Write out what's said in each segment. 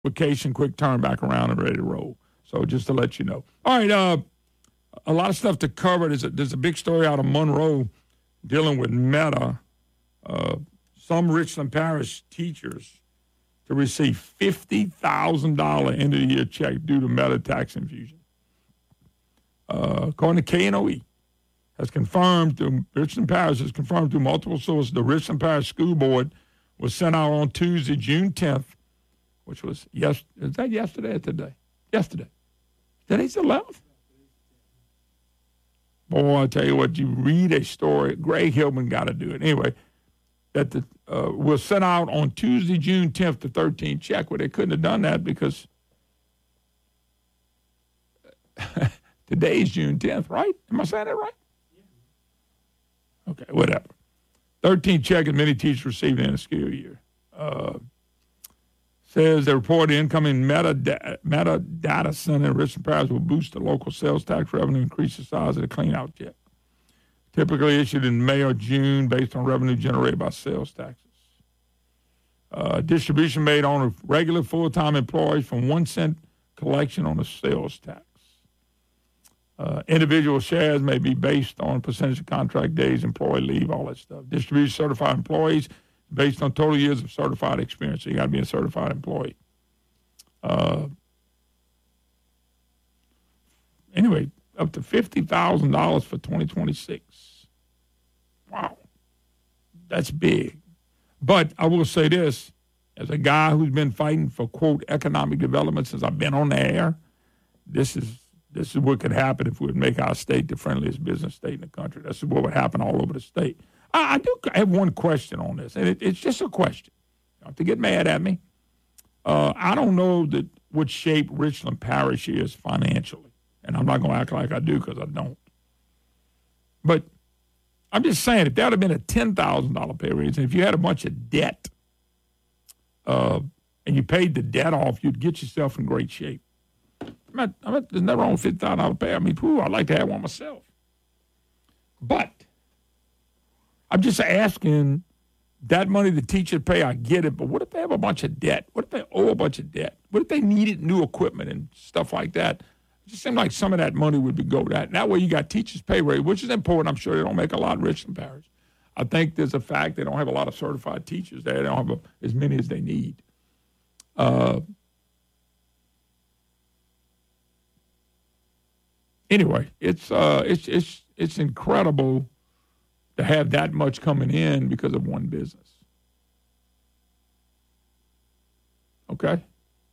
vacation, quick turn back around and ready to roll. So just to let you know. All right, a lot of stuff to cover. There's a big story out of Monroe dealing with Meta. Some Richland Parish teachers to receive $50,000 end of the year check due to Meta tax infusion. According to KNOE, Richland Parish has confirmed through multiple sources the Richland Parish School Board was sent out on Tuesday, June 10th, which was is that yesterday or today? Yesterday. Today's the 11th. Boy, I tell you what, you read a story. Greg Hillman got to do it. Anyway, that was sent out on Tuesday, June 10th to 13th check. Well, they couldn't have done that because today's June 10th, right? Am I saying that right? Okay, whatever. 13th check and many teachers received in a school year. Says the reported incoming Meta data center in Richland Parish will boost the local sales tax revenue, increase the size of the clean-out check. Typically issued in May or June based on revenue generated by sales taxes. Distribution made on regular full-time employees from 1 cent collection on the sales tax. Individual shares may be based on percentage of contract days, employee leave, all that stuff. Distribution certified employees based on total years of certified experience. So you got to be a certified employee. Anyway, up to $50,000 for 2026. Wow. That's big. But I will say this, as a guy who's been fighting for, quote, economic development since I've been on the air, this is what could happen if we would make our state the friendliest business state in the country. This is what would happen all over the state. I have one question on this, and it's just a question. You don't have to get mad at me. I don't know what shape Richland Parish is financially, and I'm not going to act like I do because I don't. But I'm just saying, if that would have been a $10,000 pay raise, and if you had a bunch of debt and you paid the debt off, you'd get yourself in great shape. There's nothing wrong with $50,000 pay. I mean, I'd like to have one myself. But I'm just asking, that money the teachers pay, I get it, but what if they have a bunch of debt? What if they owe a bunch of debt? What if they needed new equipment and stuff like that? It just seems like some of that money would go to that. And that way you got teachers' pay rate, which is important. I'm sure they don't make a lot in Richland Parish. I think there's a fact they don't have a lot of certified teachers there. They don't have as many as they need. Anyway, it's incredible to have that much coming in because of one business. Okay?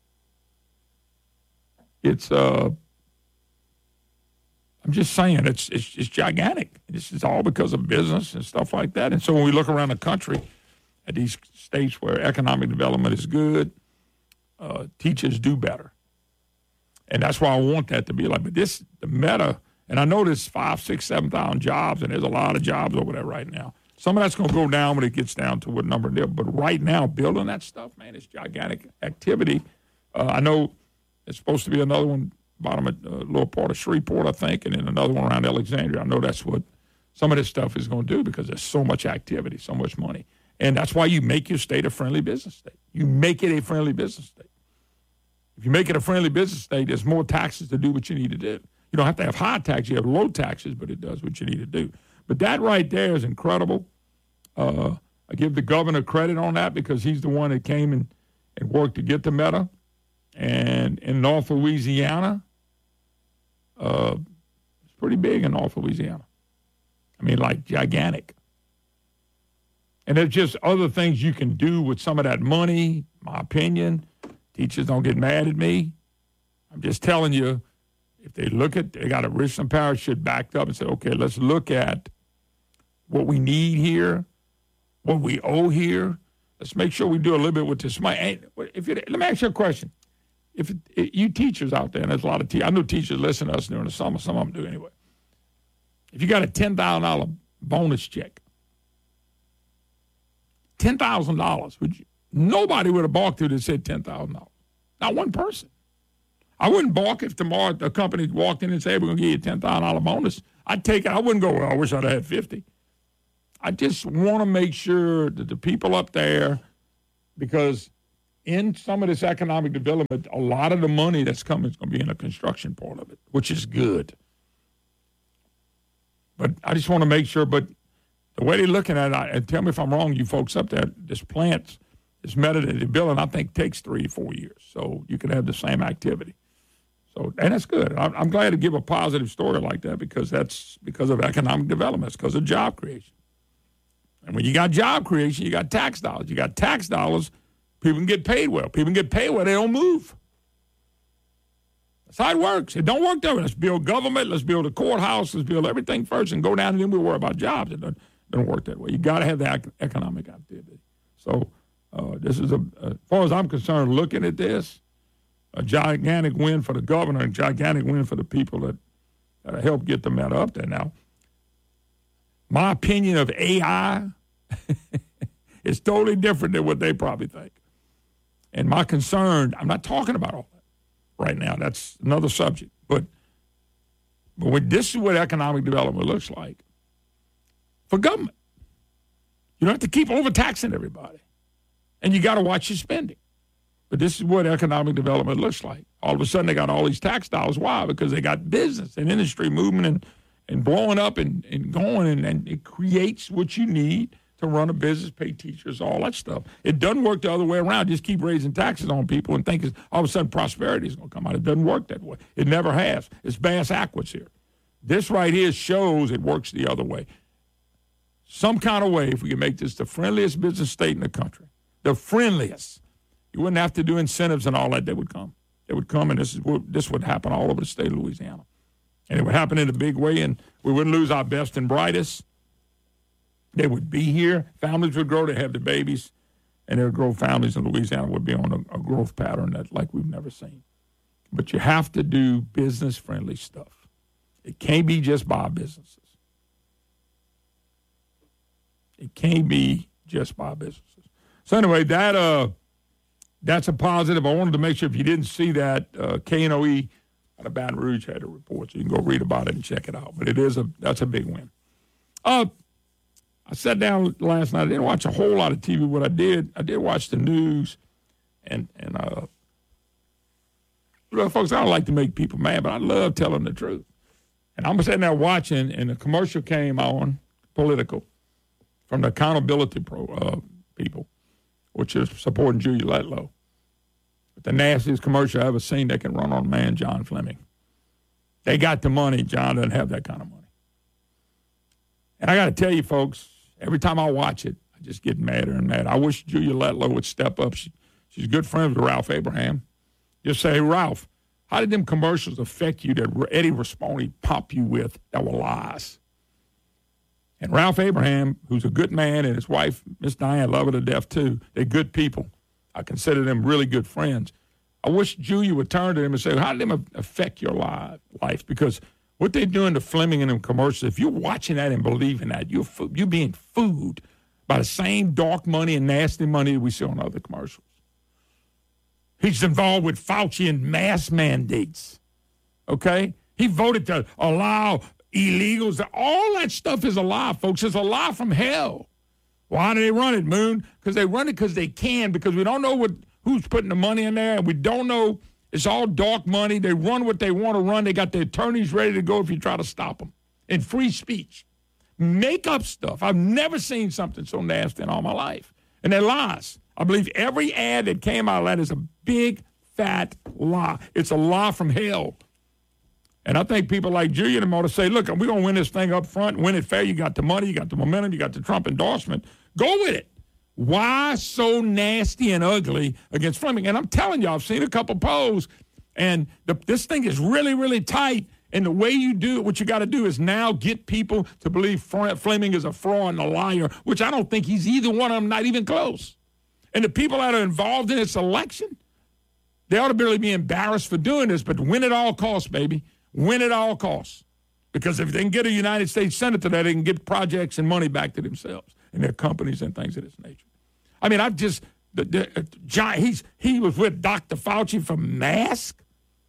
I'm just saying, it's gigantic. This is all because of business and stuff like that. And so when we look around the country at these states where economic development is good, teachers do better. And that's why I want that to be like, but the Meta, and I know there's 5,000, 6,000, 7,000 jobs, and there's a lot of jobs over there right now. Some of that's going to go down when it gets down to what number there. But right now, building that stuff, man, it's gigantic activity. I know it's supposed to be another one bottom at lower part of Shreveport, I think, and then another one around Alexandria. I know that's what some of this stuff is going to do because there's so much activity, so much money. And that's why you make your state a friendly business state. You make it a friendly business state. If you make it a friendly business state, there's more taxes to do what you need to do. You don't have to have high taxes. You have low taxes, but it does what you need to do. But that right there is incredible. I give the governor credit on that because he's the one that came and worked to get the Meta. And in North Louisiana, it's pretty big in North Louisiana. I mean, like gigantic. And there's just other things you can do with some of that money, my opinion. Teachers don't get mad at me. I'm just telling you, if they got a Richland Parish shit backed up and say, okay, let's look at what we need here, what we owe here. Let's make sure we do a little bit with this money. Let me ask you a question. If you teachers out there, and there's a lot of teachers, I know teachers listen to us during the summer, some of them do anyway. If you got a $10,000 bonus check, $10,000, nobody would have balked to that said $10,000. Not one person. I wouldn't balk if tomorrow a company walked in and said, we're going to give you a $10,000 bonus. I'd take it. I wouldn't go, well, I wish I'd have had 50. I just want to make sure that the people up there, because in some of this economic development, a lot of the money that's coming is going to be in the construction part of it, which is good. But I just want to make sure, but the way they're looking at it, and tell me if I'm wrong, you folks up there, this plant, this method that they're building, I think takes 3 to 4 years. So you can have the same activity. So, and that's good. I'm glad to give a positive story like that because that's because of economic development. It's because of job creation. And when you got job creation, you got tax dollars. You got tax dollars, people can get paid well. People can get paid well, they don't move. That's how it works. It don't work that way. Let's build government. Let's build a courthouse. Let's build everything first and go down and then we'll worry about jobs. It doesn't work that way. You got to have the economic activity. So this is, as far as I'm concerned, looking at this, a gigantic win for the governor and a gigantic win for the people that helped get the matter up there. Now, my opinion of AI is totally different than what they probably think. And my concern, I'm not talking about all that right now. That's another subject. But this is what economic development looks like for government. You don't have to keep overtaxing everybody. And you got to watch your spending. But this is what economic development looks like. All of a sudden, they got all these tax dollars. Why? Because they got business and industry moving and blowing up and going, and it creates what you need to run a business, pay teachers, all that stuff. It doesn't work the other way around. Just keep raising taxes on people and think all of a sudden prosperity is going to come out. It doesn't work that way. It never has. It's bass backwards here. This right here shows it works the other way. Some kind of way, if we can make this the friendliest business state in the country, the friendliest, you wouldn't have to do incentives and all that. They would come. They would come, and this would happen all over the state of Louisiana. And it would happen in a big way, and we wouldn't lose our best and brightest. They would be here. Families would grow. They'd have the babies, and their growth families in Louisiana would be on a growth pattern that like we've never seen. But you have to do business-friendly stuff. It can't be just by businesses. It can't be just by businesses. So anyway, that's a positive. I wanted to make sure if you didn't see that, KNOE out of Baton Rouge had a report, so you can go read about it and check it out. But that's a big win. I sat down last night. I didn't watch a whole lot of TV. What I did watch the news, and folks, I don't like to make people mad, but I love telling the truth. And I'm sitting there watching, and a commercial came on, political, from the accountability people, which is supporting Julia Letlow. But the nastiest commercial I ever seen that can run on a man, John Fleming. They got the money. John doesn't have that kind of money. And I got to tell you, folks, every time I watch it, I just get madder and madder. I wish Julia Letlow would step up. She's good friends with Ralph Abraham. Just say, hey, Ralph, how did them commercials affect you that Eddie Rispone popped you with that were lies? And Ralph Abraham, who's a good man, and his wife, Miss Diane, love her to death, too. They're good people. I consider them really good friends. I wish Julia would turn to them and say, how did them affect your life? Because what they're doing to Fleming in them commercials, if you're watching that and believing that, you're being fooled by the same dark money and nasty money that we see on other commercials. He's involved with Fauci and mask mandates, okay? He voted to allow illegals. All that stuff is a lie, folks. It's a lie from hell. Why do they run it, Moon? Because they run it because they can, because we don't know who's putting the money in there, and we don't know. It's all dark money. They run what they want to run. They got the attorneys ready to go if you try to stop them. And free speech. Make up stuff. I've never seen something so nasty in all my life. And they're lies. I believe every ad that came out of that is a big, fat lie. It's a lie from hell. And I think people like Julia ought to say, look, we're going to win this thing up front, win it fair. You got the money, you got the momentum, you got the Trump endorsement. Go with it. Why so nasty and ugly against Fleming? And I'm telling you, I've seen a couple polls, and this thing is really, really tight. And the way you do it, what you got to do is now get people to believe Fleming is a fraud and a liar, which I don't think he's either one of them, not even close. And the people that are involved in this election, they ought to really be embarrassed for doing this, but win at all costs, baby. Win at all costs. Because if they can get a United States Senator there, they can get projects and money back to themselves and their companies and things of this nature. I mean, he was with Dr. Fauci for mask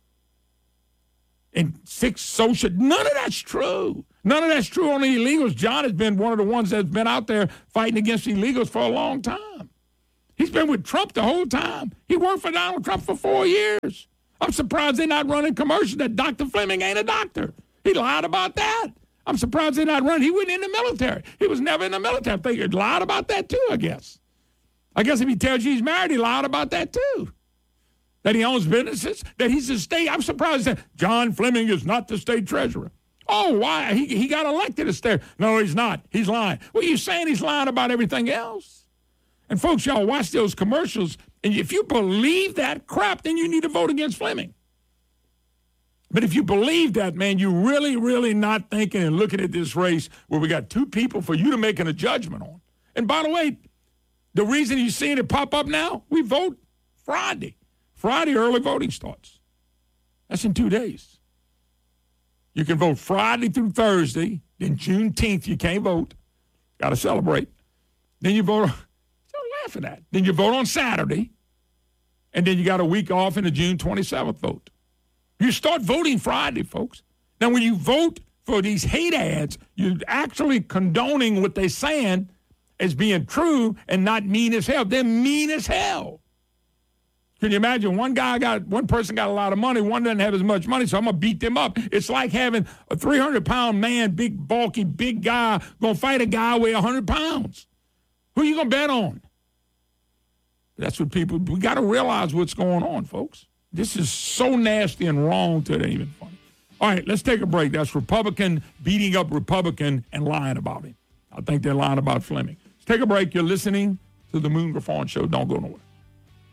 and 6 social. None of that's true. None of that's true on the illegals. John has been one of the ones that's been out there fighting against illegals for a long time. He's been with Trump the whole time. He worked for Donald Trump for 4 years. I'm surprised they're not running commercials that Dr. Fleming ain't a doctor. He lied about that. I'm surprised they're not running. He wasn't in the military. He was never in the military. I think he lied about that too, I guess. I guess if he tells you he's married, he lied about that too. That he owns businesses, that he's the state. I'm surprised that John Fleming is not the state treasurer. Oh, why? He got elected as state. No, he's not. He's lying. Well, you're saying he's lying about everything else. And folks, y'all watch those commercials, and if you believe that crap, then you need to vote against Fleming. But if you believe that, man, you're really, really not thinking and looking at this race where we got two people for you to make a judgment on. And by the way, the reason you're seeing it pop up now, we vote Friday. Friday, early voting starts. That's in 2 days. You can vote Friday through Thursday. Then Juneteenth, you can't vote. Got to celebrate. Then you vote. Don't laugh at that. Then you vote on Saturday. And then you got a week off in the June 27th vote. You start voting Friday, folks. Now, when you vote for these hate ads, you're actually condoning what they're saying as being true and not mean as hell. They're mean as hell. Can you imagine? One person got a lot of money, one doesn't have as much money, so I'm going to beat them up. It's like having a 300-pound man, big, bulky, big guy, going to fight a guy weigh 100 pounds. Who are you going to bet on? That's what we got to realize what's going on, folks. This is so nasty and wrong to it ain't even funny. All right, let's take a break. That's Republican beating up Republican and lying about him. I think they're lying about Fleming. Let's take a break. You're listening to the Moon Griffon Show. Don't go nowhere.